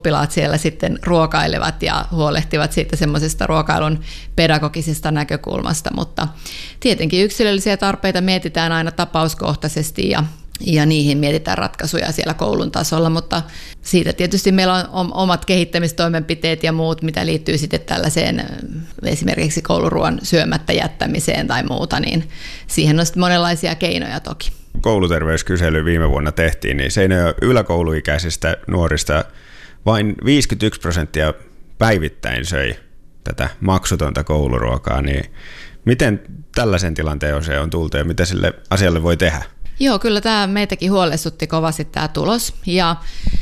oppilaat siellä sitten ruokailevat ja huolehtivat siitä semmoisesta ruokailun pedagogisesta näkökulmasta, mutta tietenkin yksilöllisiä tarpeita mietitään aina tapauskohtaisesti ja niihin mietitään ratkaisuja siellä koulun tasolla, mutta siitä tietysti meillä on omat kehittämistoimenpiteet ja muut, mitä liittyy sitten tällaiseen esimerkiksi kouluruoan syömättä jättämiseen tai muuta, niin siihen on sitten monenlaisia keinoja toki. Kouluterveyskysely viime vuonna tehtiin, niin Seinäjoen yläkouluikäisistä nuorista vain 51% päivittäin söi tätä maksutonta kouluruokaa, niin miten tällaisen tilanteen on tultu ja mitä sille asialle voi tehdä? Joo, kyllä tämä meitäkin huolestutti kovasti tämä tulos ja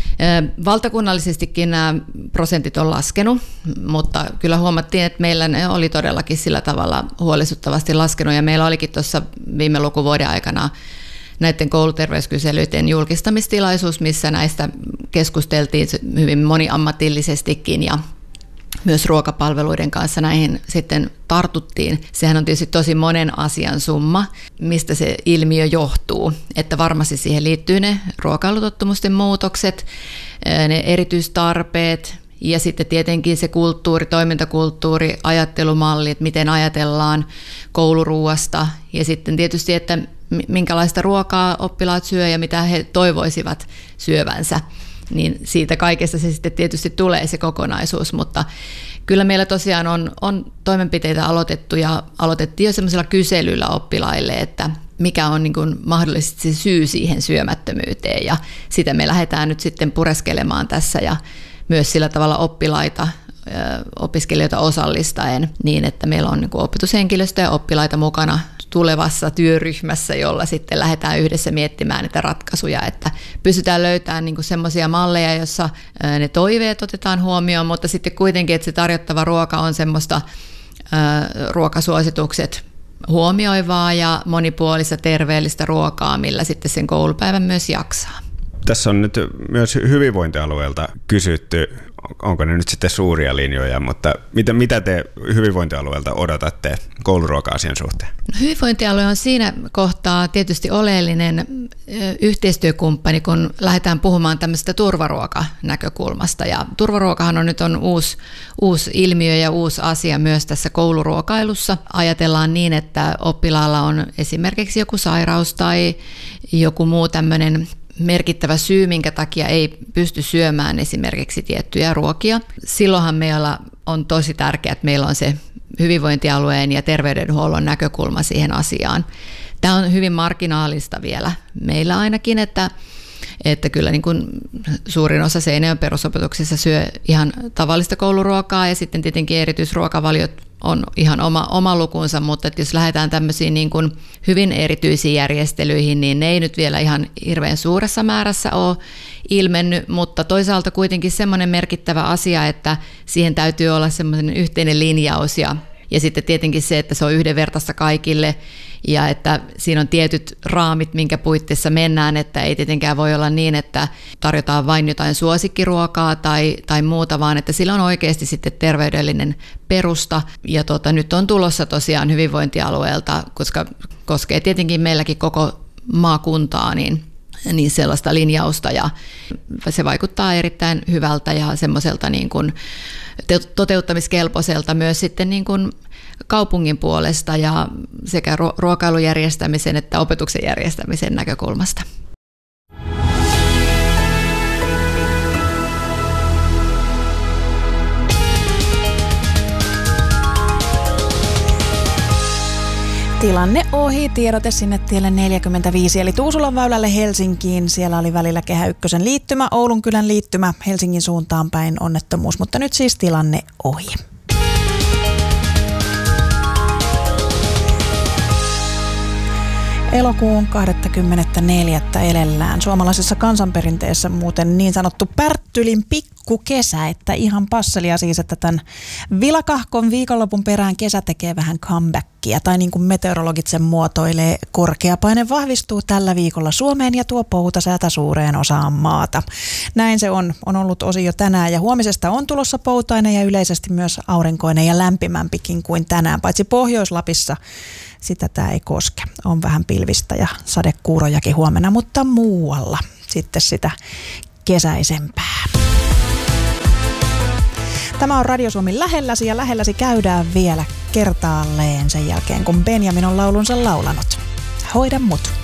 valtakunnallisestikin nämä prosentit on laskenut, mutta kyllä huomattiin, että meillä ne oli todellakin sillä tavalla huolestuttavasti laskenut ja meillä olikin tuossa viime lukuvuoden aikana näiden kouluterveyskyselyiden julkistamistilaisuus, missä näistä keskusteltiin hyvin moniammatillisestikin ja myös ruokapalveluiden kanssa näihin sitten tartuttiin. Sehän on tietysti tosi monen asian summa, mistä se ilmiö johtuu. Että varmasti siihen liittyy ne ruokailutottumusten muutokset, ne erityistarpeet ja sitten tietenkin se kulttuuri, toimintakulttuuri, ajattelumalli, että miten ajatellaan kouluruuasta ja sitten tietysti, että minkälaista ruokaa oppilaat syö ja mitä he toivoisivat syövänsä. Niin siitä kaikesta se sitten tietysti tulee se kokonaisuus, mutta kyllä meillä tosiaan on toimenpiteitä aloitettu ja aloitettiin jo semmoisella kyselyllä oppilaille, että mikä on niin kuin mahdollisesti se syy siihen syömättömyyteen ja sitä me lähdetään nyt sitten pureskelemaan tässä ja myös sillä tavalla oppilaita, opiskelijoita osallistaen niin, että meillä on niin kuin opetushenkilöstö ja oppilaita mukana tulevassa työryhmässä, jolla sitten lähdetään yhdessä miettimään niitä ratkaisuja, että pystytään löytämään niin kuin semmoisia malleja, joissa ne toiveet otetaan huomioon, mutta sitten kuitenkin, että se tarjottava ruoka on semmoista ruokasuositukset huomioivaa ja monipuolista terveellistä ruokaa, millä sitten sen koulupäivän myös jaksaa. Tässä on nyt myös hyvinvointialueelta kysytty, onko ne nyt sitten suuria linjoja, mutta mitä te hyvinvointialueelta odotatte kouluruoka-asian suhteen? Hyvinvointialue on siinä kohtaa tietysti oleellinen yhteistyökumppani, kun lähdetään puhumaan tämmöistä turvaruokanäkökulmasta. Ja turvaruokahan on uusi ilmiö ja uusi asia myös tässä kouluruokailussa. Ajatellaan niin, että oppilaalla on esimerkiksi joku sairaus tai joku muu tämmöinen merkittävä syy, minkä takia ei pysty syömään esimerkiksi tiettyjä ruokia. Silloinhan meillä on tosi tärkeää, että meillä on se hyvinvointialueen ja terveydenhuollon näkökulma siihen asiaan. Tämä on hyvin marginaalista vielä meillä ainakin, että kyllä niin kuin suurin osa Seinäjoen perusopetuksessa syö ihan tavallista kouluruokaa ja sitten tietenkin erityisruokavaliot on ihan oma lukunsa, mutta että jos lähdetään tämmöisiin niin kuin hyvin erityisiin järjestelyihin, niin ne ei nyt vielä ihan hirveän suuressa määrässä ole ilmennyt, mutta toisaalta kuitenkin semmoinen merkittävä asia, että siihen täytyy olla semmoinen yhteinen linjaus ja sitten tietenkin se, että se on yhdenvertaista kaikille ja että siinä on tietyt raamit, minkä puitteissa mennään, että ei tietenkään voi olla niin, että tarjotaan vain jotain suosikkiruokaa tai muuta, vaan että sillä on oikeasti sitten terveydellinen perusta. Ja nyt on tulossa tosiaan hyvinvointialueelta, koska koskee tietenkin meilläkin koko maakuntaa, niin sellaista linjausta ja se vaikuttaa erittäin hyvältä ja semmoiselta niin kuin toteuttamiskelpoiselta myös sitten niin kuin kaupungin puolesta ja sekä ruokailun järjestämisen että opetuksen järjestämisen näkökulmasta. Tilanne ohi, tiedote sinne tielle 45, eli Tuusulan väylälle Helsinkiin. Siellä oli välillä Kehä Ykkösen liittymä, Oulunkylän liittymä, Helsingin suuntaan päin onnettomuus, mutta nyt siis tilanne ohi. Elokuun 24. elellään. Suomalaisessa kansanperinteessä muuten niin sanottu Pärttylin pikkukesä, että ihan passelia siis, että tämän vilakahkon viikonlopun perään kesä tekee vähän comebackia. Tai niin kuin meteorologit sen muotoilee, korkeapaine vahvistuu tällä viikolla Suomeen ja tuo poutasäätä suureen osaan maata. Näin se on ollut osin jo tänään ja huomisesta on tulossa poutainen ja yleisesti myös aurinkoinen ja lämpimämpikin kuin tänään, paitsi Pohjois-Lapissa. Sitä tämä ei koske. On vähän pilvistä ja sadekuurojakin huomenna, mutta muualla sitten sitä kesäisempää. Tämä on Radio Suomi lähelläsi ja lähelläsi käydään vielä kertaalleen sen jälkeen, kun Benjamin on laulunsa laulanut. Hoida mut.